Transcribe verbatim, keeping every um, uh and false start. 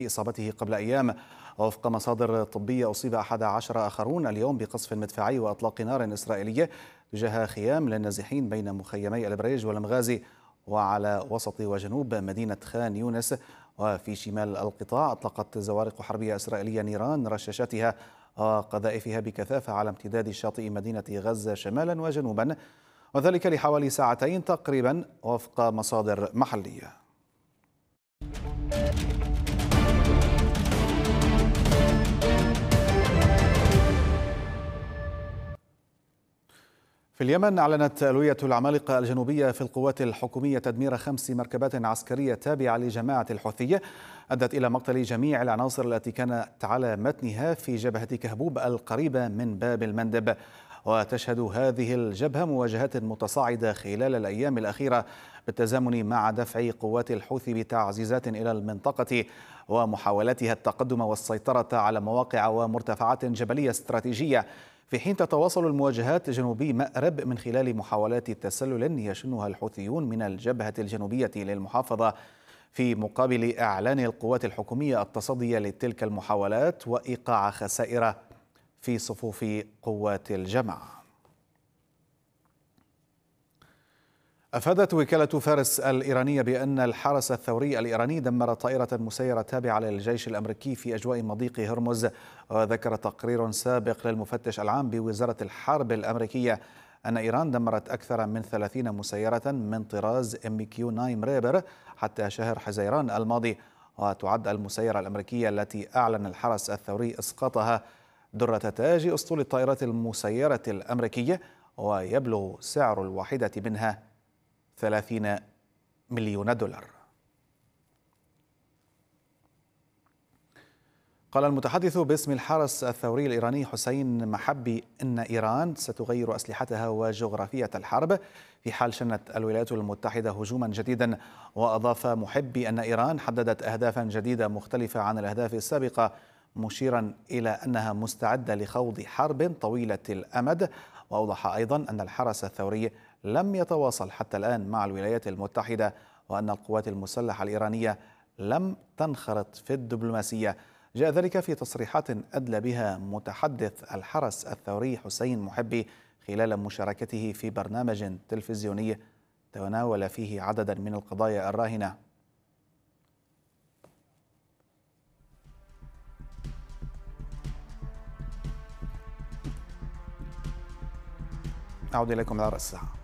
إصابته قبل أيام. وفق مصادر طبية أصيب أحد عشر آخرون اليوم بقصف مدفعي وأطلاق نار إسرائيلية تجاه خيام للنازحين بين مخيمي البريج والمغازي وعلى وسط وجنوب مدينة خان يونس. وفي شمال القطاع أطلقت زوارق حربية إسرائيلية نيران رشاشاتها وقذائفها بكثافة على امتداد شاطئ مدينة غزة شمالا وجنوبا، وذلك لحوالي ساعتين تقريبا وفق مصادر محلية. في اليمن أعلنت ألوية العمالقة الجنوبية في القوات الحكومية تدمير خمس مركبات عسكرية تابعة لجماعة الحوثية أدت إلى مقتل جميع العناصر التي كانت على متنها في جبهة كهبوب القريبة من باب المندب. وتشهد هذه الجبهة مواجهات متصاعدة خلال الأيام الأخيرة بالتزامن مع دفع قوات الحوثي بتعزيزات إلى المنطقة ومحاولتها التقدم والسيطرة على مواقع ومرتفعات جبلية استراتيجية، في حين تتواصل المواجهات جنوبي مأرب من خلال محاولات تسلل يشنها الحوثيون من الجبهة الجنوبية للمحافظة، في مقابل إعلان القوات الحكومية التصدي لتلك المحاولات وإيقاع خسائر في صفوف قوات الجماعة. أفادت وكالة فارس الإيرانية بأن الحرس الثوري الإيراني دمر طائرة مسيرة تابعة للجيش الأمريكي في أجواء مضيق هرمز. وذكر تقرير سابق للمفتش العام بوزارة الحرب الأمريكية أن إيران دمرت أكثر من ثلاثين مسيرة من طراز إم كيو تسعة ريبر حتى شهر حزيران الماضي. وتعد المسيرة الأمريكية التي أعلن الحرس الثوري إسقاطها درة تاج أسطول الطائرات المسيرة الأمريكية، ويبلغ سعر الواحدة منها ثلاثين مليون دولار. قال المتحدث باسم الحرس الثوري الإيراني حسين محبي إن إيران ستغير أسلحتها وجغرافية الحرب في حال شنت الولايات المتحدة هجوما جديدا. وأضاف محبي أن إيران حددت أهدافا جديدة مختلفة عن الأهداف السابقة، مشيرا إلى أنها مستعدة لخوض حرب طويلة الأمد. وأوضح أيضا أن الحرس الثوري لم يتواصل حتى الآن مع الولايات المتحدة، وأن القوات المسلحة الإيرانية لم تنخرط في الدبلوماسية. جاء ذلك في تصريحات أدلى بها متحدث الحرس الثوري حسين محبي خلال مشاركته في برنامج تلفزيوني تناول فيه عددا من القضايا الراهنة. أعود إليكم على رأس الساعة.